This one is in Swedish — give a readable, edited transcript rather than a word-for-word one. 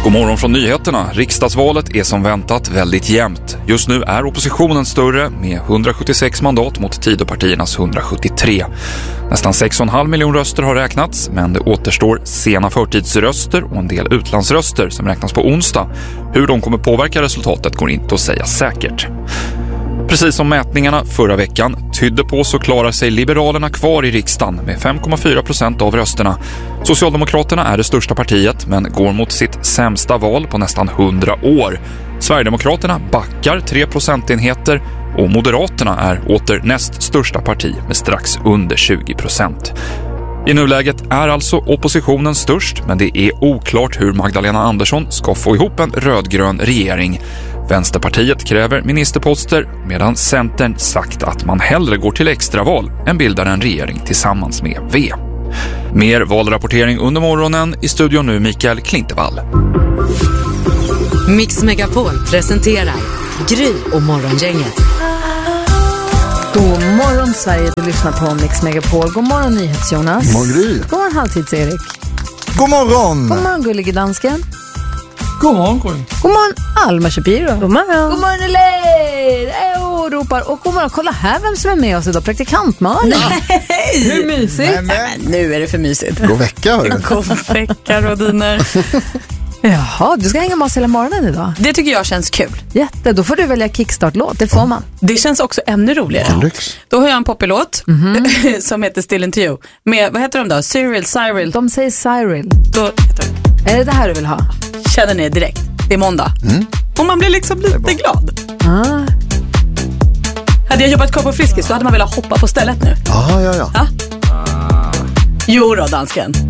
God morgon från nyheterna. Riksdagsvalet är som väntat väldigt jämnt. Just nu är oppositionen större med 176 mandat mot Tidöpartiernas 173. Nästan 6,5 miljoner röster har räknats, men det återstår sena förtidsröster och en del utlandsröster som räknas på onsdag. Hur de kommer påverka resultatet går inte att säga säkert. Precis som mätningarna förra veckan tydde på så klarar sig Liberalerna kvar i riksdagen med 5,4% av rösterna. Socialdemokraterna är det största partiet men går mot sitt sämsta val på nästan 100 år. Sverigedemokraterna backar 3 procentenheter och Moderaterna är åter näst största parti med strax under 20%. I nuläget är alltså oppositionen störst, men det är oklart hur Magdalena Andersson ska få ihop en rödgrön regering. Vänsterpartiet kräver ministerposter medan Centern sagt att man hellre går till extraval än bildar en regering tillsammans med V. Mer valrapportering under morgonen. I studion nu Mikael Klintevall. Mix Megapol presenterar Gry och morgongänget. God morgon Sverige, du lyssnar på Mix Megapol. God morgon NyhetsJonas. God morgon Gry. God morgon Halvtids-Erik. God morgon. God morgon Gullige Dansken. God morgon Gry. God morgon Alma Shapiro. God morgon. God morgon Elaine. Ropar. Och god morgon, kolla här vem som är med oss idag. Praktikant Malin. Nej. Hur mysigt. Men nu är det för mysigt. God vecka hörru. God vecka Rodiner. Jaha, du ska hänga med oss hela morgonen idag. Det tycker jag känns kul. Jätte, då får du välja kickstart-låt, det får man. Det känns också ännu roligare. Lyx. Då har jag en poppylåt som heter Still Into You. Med, vad heter de då? Cyril. De säger Cyril. Då heter det. Är det här du vill ha? Känner ni direkt? Det är måndag. Och man blir liksom lite glad. Hade jag jobbat kvar på Friskis så hade man velat hoppa på stället nu. Ja. Jo då, dansken.